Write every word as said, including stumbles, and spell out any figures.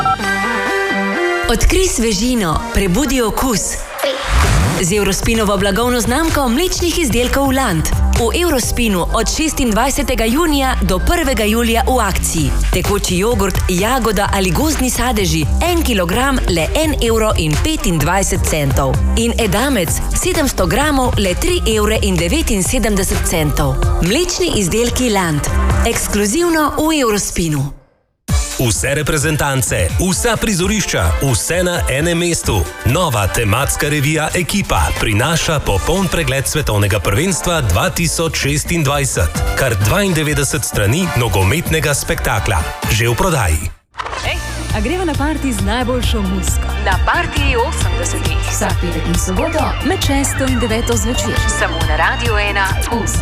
Odkrij svežino, prebudi okus. Z Eurospinovo blagovno znamko mlečnih izdelkov Land. V Eurospinu od šestindvajsetega junija do prvega julija v akciji. Tekoči jogurt, jagoda ali gozdni sadeži, en kilogram le en evro in petindvajset centov. In edamec, sedemsto gramov, le tri evre in devetinsedemdeset centov. Mlečni izdelki Land. Ekskluzivno v Eurospinu. Vse reprezentance, vsa prizorišča, vse na enem mestu. Nova tematska revija Ekipa prinaša popoln pregled svetovnega prvenstva dva tisoč šestindvajset. Kar dvaindevetdeset strani nogometnega spektakla. Že v prodaji. Ej, a greva na parti z najboljšo muziko? Na partiji osemdesetih. Vsak petek in soboto med šesto in deveto zvečer. Samo na Radiu ena.